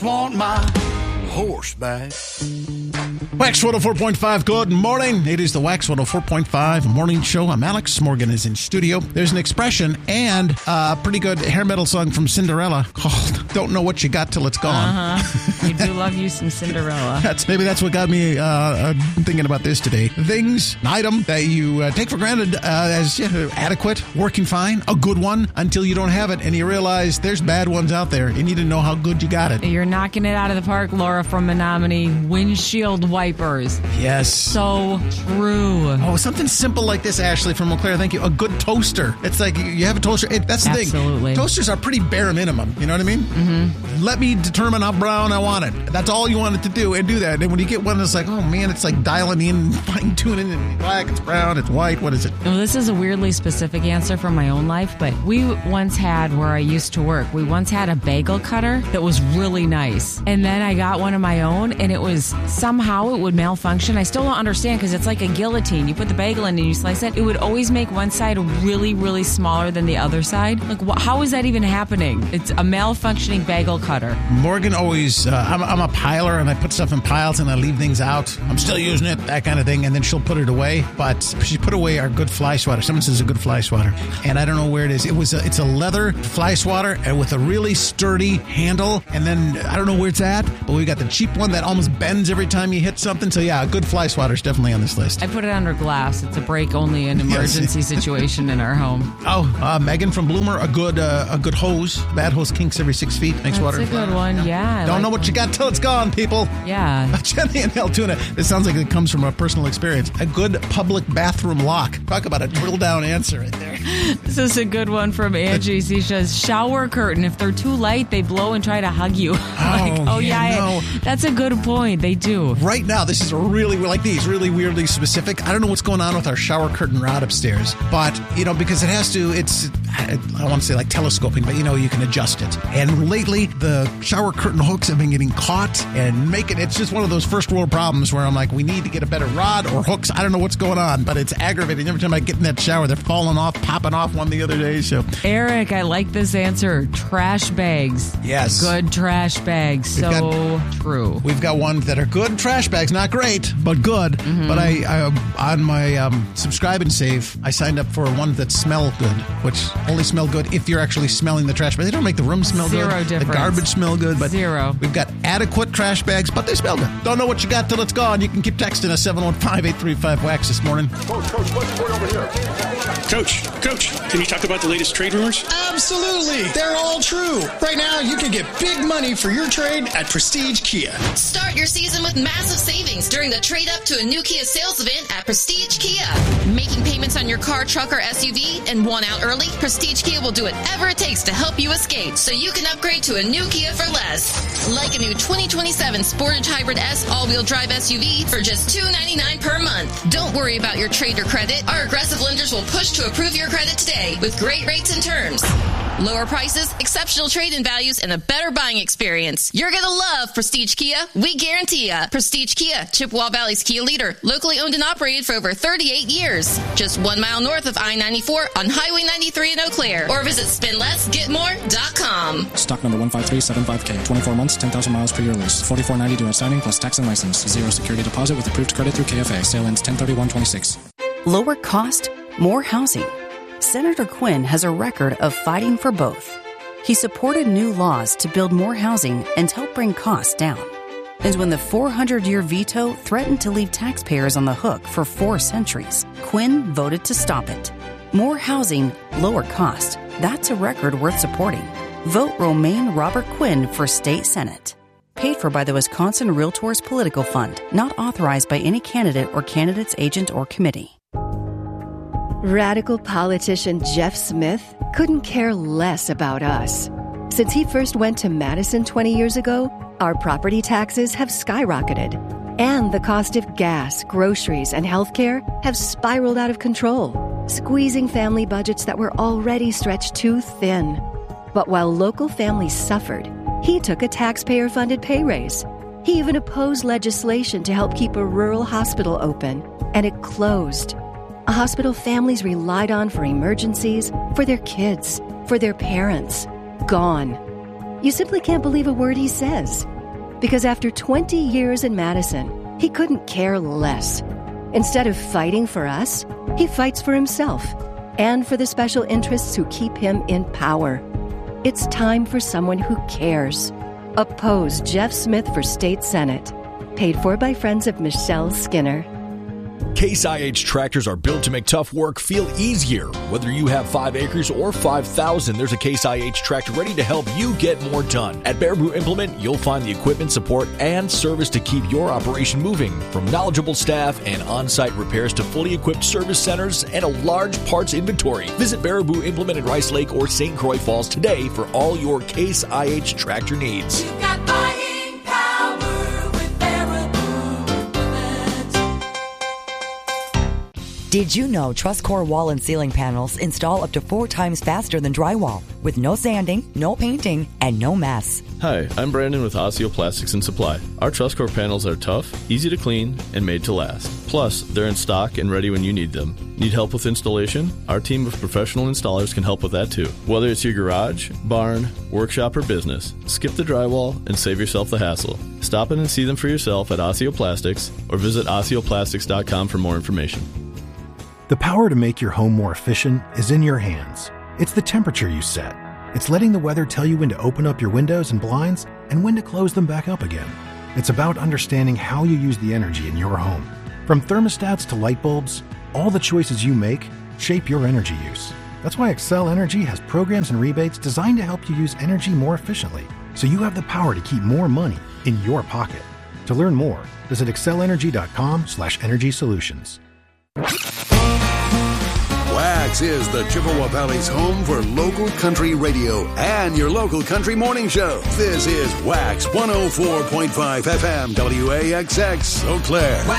just want my horse back. Wax 104.5, good morning. It is the Wax 104.5 morning show. I'm Alex. Morgan is in studio. There's an expression and a pretty good hair metal song from Cinderella called Don't Know What You Got Till It's Gone. You do love you some Cinderella. Maybe that's what got me thinking about this today. Things, an item that you take for granted as adequate, working fine, a good one, until you don't have it and you realize there's bad ones out there. You need to know how good you got it. You're knocking it out of the park, Laura from Menominee. Windshield wipers. Yes. So true. Oh, something simple like this, Ashley from Eau Claire. Thank you. A good toaster. It's like you have a toaster. That's the Absolutely. thing. Toasters are pretty bare minimum. You know what I mean? Mm-hmm. Let me determine how brown I want it. That's all you want it to do, and do that. And when you get one that's like, oh man, it's like dialing in, fine tuning, and black, it's brown, it's white. What is it? Well, this is a weirdly specific answer from my own life, but we once had, where I used to work, we once had a bagel cutter that was really nice. And then I got one of my own, and it was somehow it would malfunction. I still don't understand because it's like a guillotine. You put the bagel in and you slice it. It would always make one side really, really smaller than the other side. Like, how is that even happening? It's a malfunctioning bagel cutter. Morgan always, I'm a piler and I put stuff in piles and I leave things out. I'm still using it, that kind of thing. And then she'll put it away. But she put away our good fly swatter. Someone says a good fly swatter. And I don't know where it is. It's a leather fly swatter and with a really sturdy handle. And then I don't know where it's at, but we got the cheap one that almost bends every time you hit something. So yeah, a good fly swatter is definitely on this list. I put it under glass. It's a break only in emergency situation in our home. Oh, Megan from Bloomer, a good hose. Bad hose kinks every 6 feet. Makes That's water. a good one. Yeah. Don't know what you got till it's gone, people. Yeah. Jenny and Altoona. This sounds like it comes from a personal experience. A good public bathroom lock. Talk about a drill down answer right there. This is a good one from Angie. She says, shower curtain. If they're too light, they blow and try to hug you. That's a good point. They do. Right now, this is really weirdly specific. I don't know what's going on with our shower curtain rod upstairs, but, because it has to, I don't want to say like telescoping, but, you can adjust it. And lately, the shower curtain hooks have been getting caught and it's just one of those first world problems where I'm like, we need to get a better rod or hooks. I don't know what's going on, but it's aggravating. Every time I get in that shower, they're falling off, popping off one the other day. So, Eric, I like this answer. Trash bags. Yes. Good trash bags. True. We've got ones that are good trash bags, not great, but good. Mm-hmm. But I on my subscribe and save, I signed up for one that smell good, which only smell good if you're actually smelling the trash bag. They don't make the room smell good. Zero difference. The garbage smell good, but Zero. We've got adequate trash bags, but they smell good. Don't know what you got till it's gone. You can keep texting us 715-835-WAX this morning. Coach, what's going over here? Coach, can you talk about the latest trade rumors? Absolutely. They're all true. Right now, you can get big money for your trade at Prestige Kia. Start your season with massive savings during the trade up to a new Kia sales event at Prestige Kia. Making payments on your car, truck, or SUV and want out early? Prestige Kia will do whatever it takes to help you escape so you can upgrade to a new Kia for less. Like a new 2027 Sportage Hybrid S all-wheel drive SUV for just $299 per month. Don't worry about your trade or credit. Our aggressive lenders will push to approve your credit today with great rates and terms. Lower prices, exceptional trade-in values, and a better buying experience. You're going to love Prestige Kia. We guarantee ya. Prestige Kia, Chippewa Valley's Kia leader. Locally owned and operated for over 38 years. Just 1 mile north of I-94 on Highway 93 in Eau Claire. Or visit spendlessgetmore.com. Stock number 15375K. 24 months, 10,000 miles per year lease. $44.90 due at signing plus tax and license. 0 security deposit with approved credit through KFA. Sale ends 10/31/26. Lower cost, more housing. Senator Quinn has a record of fighting for both. He supported new laws to build more housing and help bring costs down. And when the 400-year veto threatened to leave taxpayers on the hook for 4 centuries, Quinn voted to stop it. More housing, lower cost. That's a record worth supporting. Vote Romaine Robert Quinn for State Senate. Paid for by the Wisconsin Realtors Political Fund, not authorized by any candidate or candidate's agent or committee. Radical politician Jeff Smith couldn't care less about us. Since he first went to Madison 20 years ago, our property taxes have skyrocketed, and the cost of gas, groceries, and healthcare have spiraled out of control, squeezing family budgets that were already stretched too thin. But while local families suffered, he took a taxpayer-funded pay raise. He even opposed legislation to help keep a rural hospital open, and it closed. A hospital families relied on for emergencies, for their kids, for their parents. Gone. you simply can't believe a word he says. Because after 20 years in Madison, he couldn't care less. Instead of fighting for us, he fights for himself and for the special interests who keep him in power. It's time for someone who cares. Oppose Jeff Smith for State Senate. Paid for by friends of Michelle Skinner. Case IH tractors are built to make tough work feel easier. Whether you have 5 acres or 5,000, there's a Case IH tractor ready to help you get more done. At Baraboo Implement, you'll find the equipment, support, and service to keep your operation moving. From knowledgeable staff and on-site repairs to fully equipped service centers and a large parts inventory. Visit Baraboo Implement in Rice Lake or St. Croix Falls today for all your Case IH tractor needs. You've got buying power with Baraboo Implement. Did you know TrustCore wall and ceiling panels install up to 4 times faster than drywall with no sanding, no painting, and no mess? Hi, I'm Brandon with Osseo Plastics and Supply. Our TrustCore panels are tough, easy to clean, and made to last. Plus, they're in stock and ready when you need them. Need help with installation? Our team of professional installers can help with that too. Whether it's your garage, barn, workshop, or business, skip the drywall and save yourself the hassle. Stop in and see them for yourself at Osseo Plastics or visit OsseoPlastics.com for more information. The power to make your home more efficient is in your hands. It's the temperature you set. It's letting the weather tell you when to open up your windows and blinds and when to close them back up again. It's about understanding how you use the energy in your home. From thermostats to light bulbs, all the choices you make shape your energy use. That's why Excel Energy has programs and rebates designed to help you use energy more efficiently, so you have the power to keep more money in your pocket. To learn more, visit excelenergy.com/energy solutions. Wax is the Chippewa Valley's home for local country radio and your local country morning show. This is Wax 104.5 FM WAXX Eau Claire.